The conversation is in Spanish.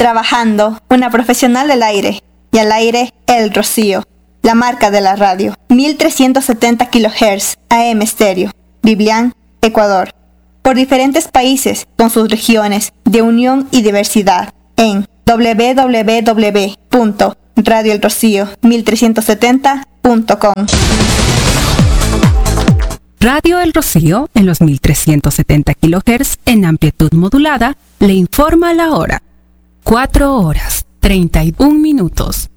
Trabajando, una profesional del aire. Y al aire, El Rocío, la marca de la radio. 1370 kHz, AM estéreo. Biblián, Ecuador. Por diferentes países, con sus regiones de unión y diversidad. En www.radioelrocío1370.com. Radio El Rocío, en los 1370 kHz en amplitud modulada, le informa la hora. 4 horas, 31 minutos.